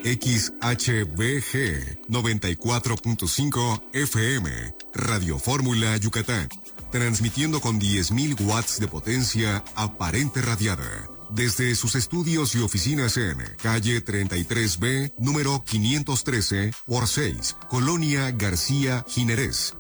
XHBG 94.5 FM, Radio Fórmula Yucatán, transmitiendo con 10.000 watts de potencia aparente radiada. Desde sus estudios y oficinas en calle 33B, número 513 por 6, Colonia García Ginerés,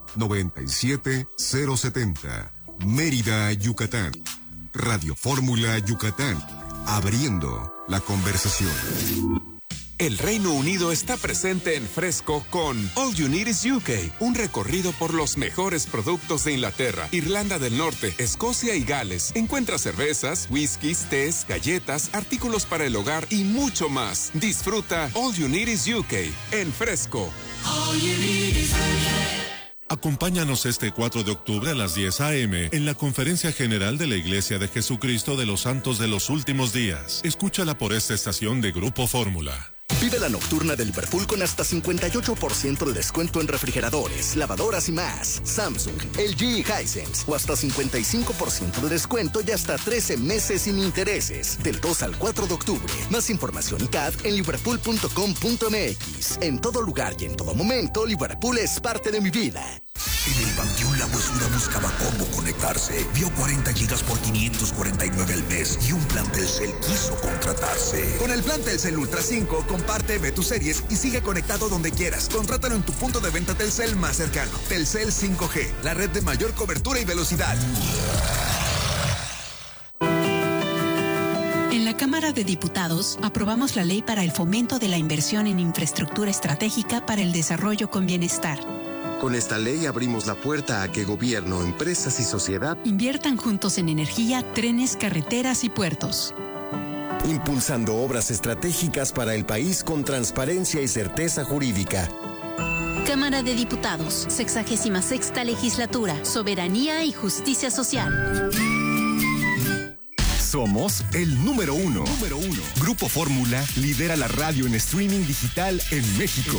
97070, Mérida, Yucatán. Radio Fórmula Yucatán, abriendo la conversación. El Reino Unido está presente en Fresco con All You Need is UK, un recorrido por los mejores productos de Inglaterra, Irlanda del Norte, Escocia y Gales. Encuentra cervezas, whiskies, tés, galletas, artículos para el hogar y mucho más. Disfruta All You Need is UK en Fresco. All you need is UK. Acompáñanos este 4 de octubre a las 10 a.m. en la Conferencia General de la Iglesia de Jesucristo de los Santos de los Últimos Días. Escúchala por esta estación de Grupo Fórmula. Vive la nocturna de Liverpool con hasta 58% de descuento en refrigeradores, lavadoras y más. Samsung, LG y Hisense. O hasta 55% de descuento y hasta 13 meses sin intereses. Del 2 al 4 de octubre. Más información y CAD en liverpool.com.mx. En todo lugar y en todo momento, Liverpool es parte de mi vida. En el Panteón La Huesura buscaba cómo conectarse. Vio 40 gigas por 549 al mes y un plan Telcel quiso contratarse. Con el plan Telcel Ultra 5, comparte, ve tus series y sigue conectado donde quieras. Contrátalo en tu punto de venta Telcel más cercano. Telcel 5G, la red de mayor cobertura y velocidad. En la Cámara de Diputados aprobamos la ley para el fomento de la inversión en infraestructura estratégica para el desarrollo con bienestar. Con esta ley abrimos la puerta a que gobierno, empresas y sociedad inviertan juntos en energía, trenes, carreteras y puertos. Impulsando obras estratégicas para el país con transparencia y certeza jurídica. Cámara de Diputados, 66ª Legislatura, Soberanía y Justicia Social. Somos el número uno. Grupo Fórmula lidera la radio en streaming digital en México.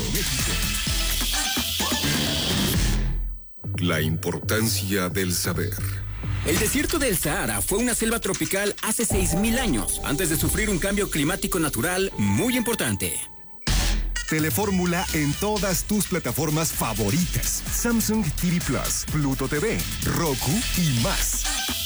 La importancia del saber. El desierto del Sahara fue una selva tropical hace 6.000 años, antes de sufrir un cambio climático natural muy importante. Telefórmula en todas tus plataformas favoritas. Samsung TV Plus, Pluto TV, Roku y más.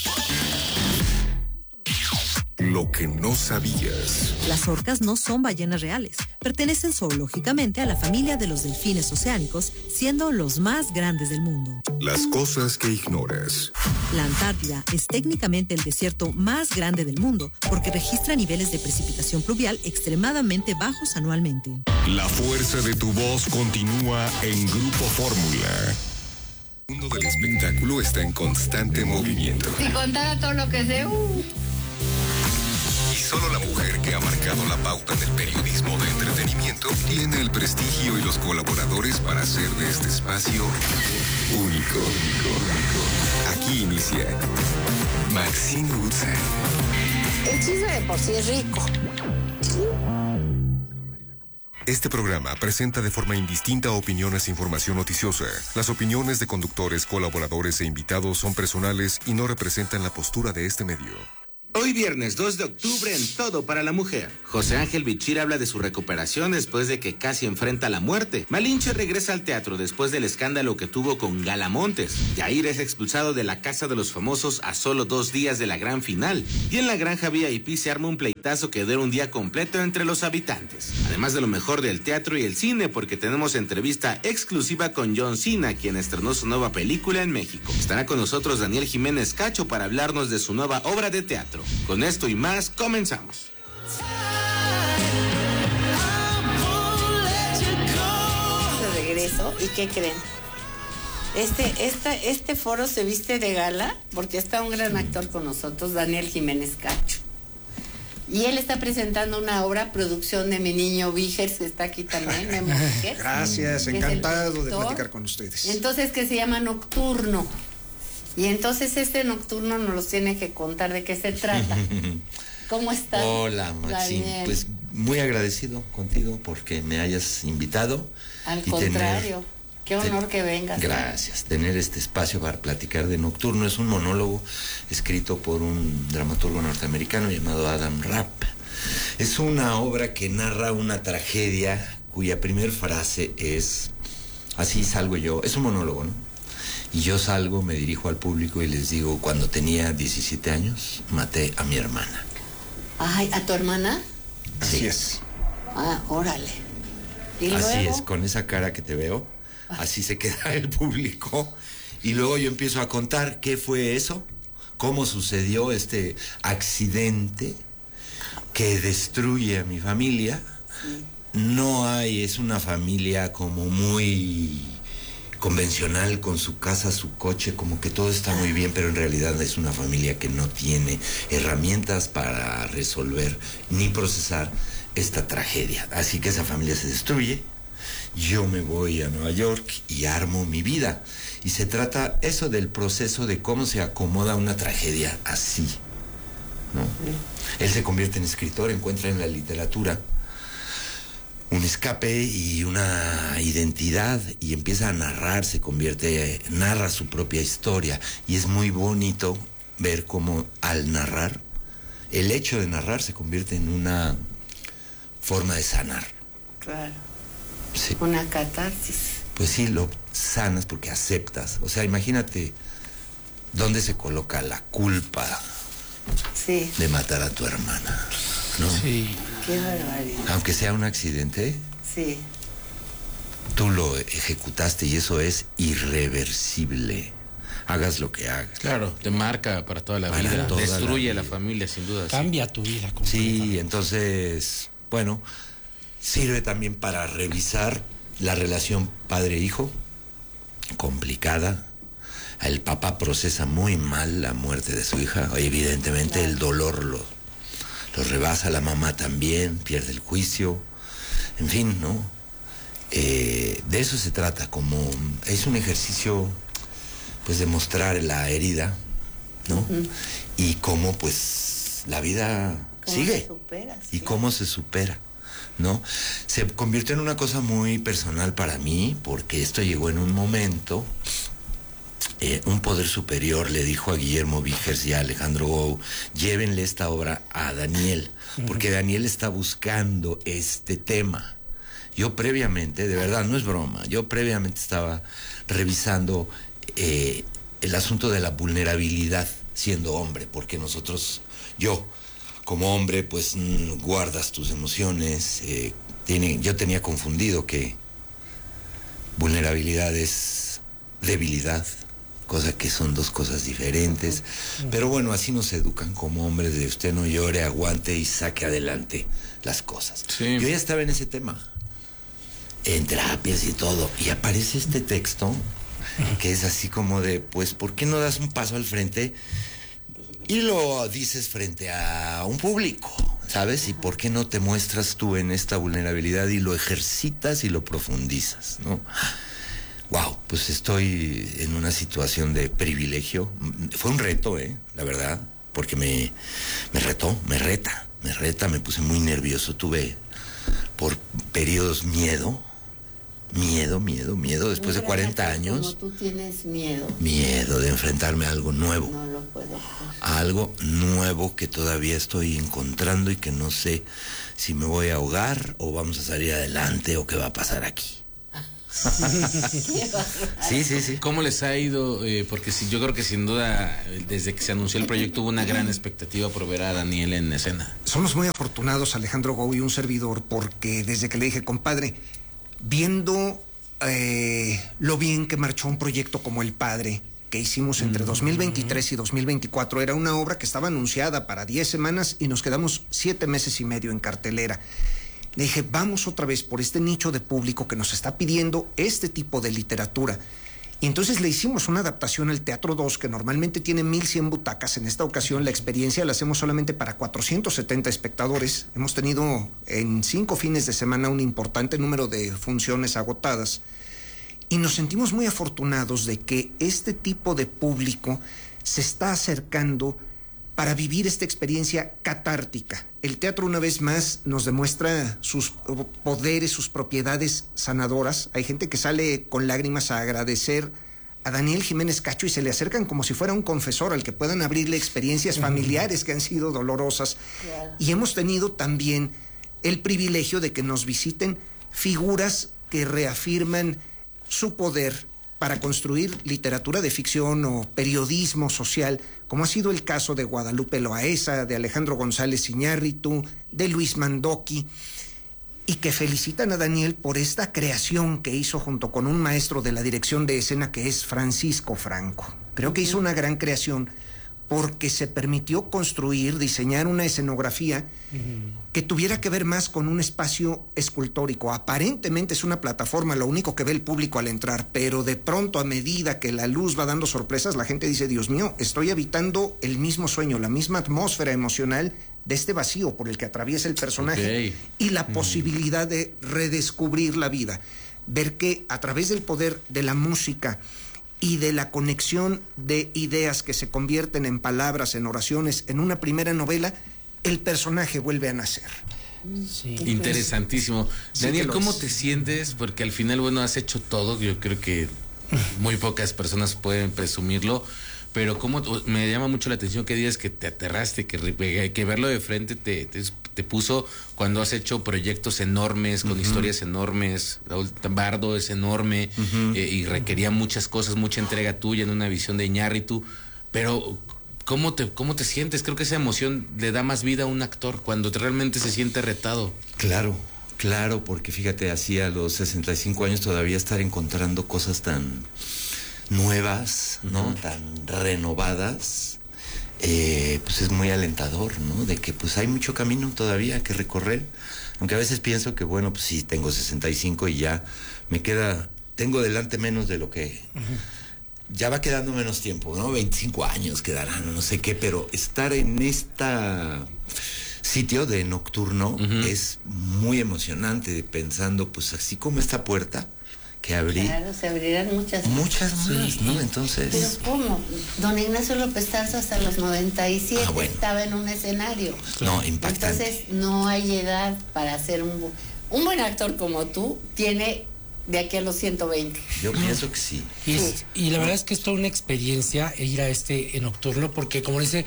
Lo que no sabías. Las orcas no son ballenas reales. Pertenecen zoológicamente a la familia de los delfines oceánicos, siendo los más grandes del mundo. Las cosas que ignoras. La Antártida es técnicamente el desierto más grande del mundo porque registra niveles de precipitación pluvial extremadamente bajos anualmente. La fuerza de tu voz continúa en Grupo Fórmula. El mundo del espectáculo está en constante movimiento. Si contara todo lo que sé, Y solo la mujer que ha marcado la pauta en el periodismo de entretenimiento tiene el prestigio y los colaboradores para hacer de este espacio único. Aquí inicia Maxine Guzmán. El chisme de por sí es rico. Este programa presenta de forma indistinta opiniones e información noticiosa. Las opiniones de conductores, colaboradores e invitados son personales y no representan la postura de este medio. Hoy viernes 2 de octubre en Todo para la Mujer. José Ángel Bichir habla de su recuperación después de que casi enfrenta la muerte. Malinche regresa al teatro después del escándalo que tuvo con Gala Montes. Yair es expulsado de la Casa de los Famosos a solo 2 días de la gran final. Y en la Granja VIP se arma un pleitazo que dura un día completo entre los habitantes. Además de lo mejor del teatro y el cine, porque tenemos entrevista exclusiva con John Cena, quien estrenó su nueva película en México. Estará con nosotros Daniel Jiménez Cacho para hablarnos de su nueva obra de teatro. Con esto y más, comenzamos. De regreso, ¿y qué creen? Este foro se viste de gala porque está un gran actor con nosotros, Daniel Jiménez Cacho. Y él está presentando una obra, producción de mi niño Víger, que está aquí también, Memo Víger. Gracias, encantado de platicar con ustedes. Entonces, que se llama Nocturno. Y entonces este Nocturno nos los tiene que contar de qué se trata. ¿Cómo estás? Hola, Maxine. Pues muy agradecido contigo porque me hayas invitado. Al contrario, qué honor que vengas. Gracias. Tener este espacio para platicar de Nocturno es un monólogo escrito por un dramaturgo norteamericano llamado Adam Rapp. Es una obra que narra una tragedia cuya primer frase es, así salgo yo, es un monólogo, ¿no? Y yo salgo, me dirijo al público y les digo, cuando tenía 17 años, maté a mi hermana. Ay, ¿a tu hermana? Sí. Así es. Ah, órale. ¿Y así luego? es, con esa cara que te veo, así se queda el público. Y luego yo empiezo a contar qué fue eso, cómo sucedió este accidente que destruye a mi familia. Sí. No hay, es una familia como muy convencional, con su casa, su coche, como que todo está muy bien, pero en realidad es una familia que no tiene herramientas para resolver ni procesar esta tragedia. Así que esa familia se destruye, yo me voy a Nueva York y armo mi vida. Y se trata eso del proceso de cómo se acomoda una tragedia así, ¿no? Él se convierte en escritor, encuentra en la literatura un escape y una identidad y empieza a narrar, narra su propia historia. Y es muy bonito ver cómo al narrar, el hecho de narrar se convierte en una forma de sanar. Claro. Sí. Una catarsis. Pues sí, lo sanas porque aceptas. O sea, imagínate dónde se coloca la culpa sí. de matar a tu hermana, ¿no? Sí. Qué barbaridad. Aunque sea un accidente, sí. Tú lo ejecutaste y eso es irreversible. Hagas lo que hagas. Claro, te marca para toda la vida. Destruye a la familia, sin duda. Cambia tu vida. Sí, entonces, bueno, sirve también para revisar la relación padre-hijo, complicada. El papá procesa muy mal la muerte de su hija. Evidentemente el dolor lo rebasa, la mamá también, pierde el juicio. En fin, ¿no? De eso se trata, como es un ejercicio, pues, de mostrar la herida, ¿no? Y cómo, pues, la vida sigue. Y cómo se supera, ¿no? Se convirtió en una cosa muy personal para mí, porque esto llegó en un momento. Un poder superior le dijo a Guillermo Víjers y a Alejandro Gou, llévenle esta obra a Daniel, porque Daniel está buscando este tema. Yo previamente, de verdad, no es broma, yo previamente estaba revisando el asunto de la vulnerabilidad siendo hombre, porque yo como hombre, pues guardas tus emociones. Yo tenía confundido que vulnerabilidad es debilidad, cosa que son dos cosas diferentes. Pero bueno, así nos educan como hombres, de usted no llore, aguante y saque adelante las cosas. Sí. Yo ya estaba en ese tema, en terapias y todo, y aparece este texto que es así como de, pues, ¿por qué no das un paso al frente y lo dices frente a un público, ¿sabes? ¿Y por qué no te muestras tú en esta vulnerabilidad y lo ejercitas y lo profundizas, ¿no? Wow, pues estoy en una situación de privilegio. Fue un reto, la verdad, porque me retó, me reta, me puse muy nervioso, tuve por periodos miedo, después de 40 años. Como tú tienes miedo. Miedo de enfrentarme a algo nuevo. No lo puedo creer. A algo nuevo que todavía estoy encontrando y que no sé si me voy a ahogar o vamos a salir adelante o qué va a pasar aquí. Sí. ¿Cómo les ha ido? Porque yo creo que sin duda, desde que se anunció el proyecto, hubo una gran expectativa por ver a Daniel en escena. Somos muy afortunados, Alejandro Gou y un servidor, porque desde que le dije, compadre, viendo lo bien que marchó un proyecto como El Padre, que hicimos entre 2023 y 2024, era una obra que estaba anunciada para 10 semanas y nos quedamos 7 meses y medio en cartelera. Le dije, vamos otra vez por este nicho de público que nos está pidiendo este tipo de literatura. Y entonces le hicimos una adaptación al Teatro 2, que normalmente tiene 1,100 butacas. En esta ocasión la experiencia la hacemos solamente para 470 espectadores. Hemos tenido en 5 fines de semana un importante número de funciones agotadas. Y nos sentimos muy afortunados de que este tipo de público se está acercando para vivir esta experiencia catártica. El teatro, una vez más, nos demuestra sus poderes, sus propiedades sanadoras. Hay gente que sale con lágrimas a agradecer a Daniel Jiménez Cacho y se le acercan como si fuera un confesor al que puedan abrirle experiencias familiares que han sido dolorosas. Claro. Y hemos tenido también el privilegio de que nos visiten figuras que reafirman su poder para construir literatura de ficción o periodismo social, como ha sido el caso de Guadalupe Loaesa, de Alejandro González Iñárritu, de Luis Mandoki, y que felicitan a Daniel por esta creación que hizo junto con un maestro de la dirección de escena que es Francisco Franco. Creo que hizo una gran creación porque se permitió construir, diseñar una escenografía que tuviera que ver más con un espacio escultórico. Aparentemente es una plataforma, lo único que ve el público al entrar, pero de pronto, a medida que la luz va dando sorpresas, la gente dice, Dios mío, estoy habitando el mismo sueño, la misma atmósfera emocional de este vacío por el que atraviesa el personaje, y la posibilidad de redescubrir la vida. Ver que a través del poder de la música y de la conexión de ideas que se convierten en palabras, en oraciones, en una primera novela, el personaje vuelve a nacer. Sí. Interesantísimo. Sí, Daniel, ¿cómo te sientes? Porque al final, bueno, has hecho todo. Yo creo que muy pocas personas pueden presumirlo. Pero cómo me llama mucho la atención que digas que te aterraste, que verlo de frente te puso cuando has hecho proyectos enormes, con historias enormes. Bardo es enorme, y requería muchas cosas, mucha entrega tuya en una visión de Iñárritu. Pero ¿cómo te sientes? Creo que esa emoción le da más vida a un actor cuando realmente se siente retado. Claro, porque fíjate, así a los 65 años todavía estar encontrando cosas tan nuevas, ¿no? Tan renovadas, pues es muy alentador, ¿no? De que pues hay mucho camino todavía que recorrer, aunque a veces pienso que bueno, pues sí, tengo 65 y ya tengo delante menos de lo que ya va quedando menos tiempo, ¿no? 25 años quedarán, no sé qué, pero estar en esta sitio de nocturno es muy emocionante, pensando pues así como esta puerta que abrí. Claro, se abrirán muchas más, ¿no? Entonces. Pero ¿cómo? Don Ignacio López Tarso hasta los 97 estaba en un escenario. No, impactante. Entonces no hay edad para ser un buen actor como tú, tiene de aquí a los 120. Yo pienso que sí. Y la verdad es que es toda una experiencia ir a nocturno, porque como dice,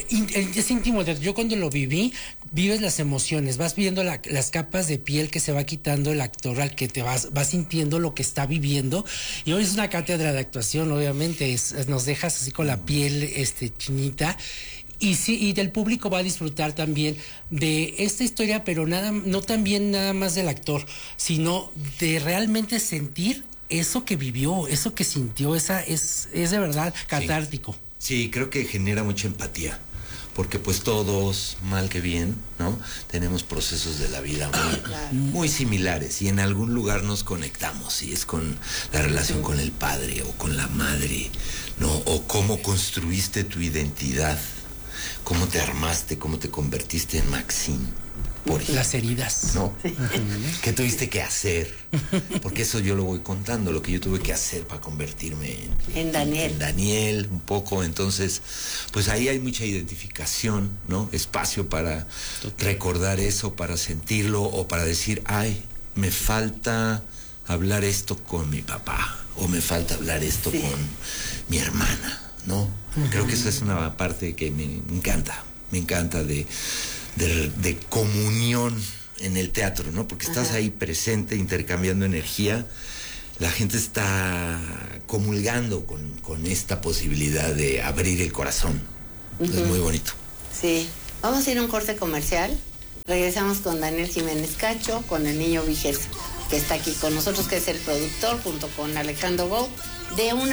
es íntimo. Yo cuando lo viví, vives las emociones, vas viendo las capas de piel que se va quitando el actor al que te vas sintiendo lo que está viviendo. Y hoy es una cátedra de actuación, obviamente, nos dejas así con la piel chinita. Y sí, y del público va a disfrutar también de esta historia, pero no también nada más del actor, sino de realmente sentir eso que vivió, eso que sintió, es de verdad catártico. Sí, creo que genera mucha empatía, porque pues todos, mal que bien, ¿no? Tenemos procesos de la vida muy similares, y en algún lugar nos conectamos, y es con la relación con el padre o con la madre, ¿no? O cómo construiste tu identidad, cómo te armaste, cómo te convertiste en Maxine. Por las heridas. ¿No? ¿Qué tuviste que hacer? Porque eso yo lo voy contando, lo que yo tuve que hacer para convertirme en Daniel. En Daniel, un poco. Entonces, pues ahí hay mucha identificación, ¿no? Espacio para recordar eso, para sentirlo, o para decir, ay, me falta hablar esto con mi papá, o me falta hablar esto con mi hermana, ¿no? Creo que esa es una parte que me encanta de comunión en el teatro, ¿no? Porque estás ahí presente, intercambiando energía, la gente está comulgando con esta posibilidad de abrir el corazón. Es muy bonito. Sí, vamos a ir a un corte comercial, regresamos con Daniel Jiménez Cacho, con el niño Vigers, que está aquí con nosotros, que es el productor, junto con Alejandro Gou, de una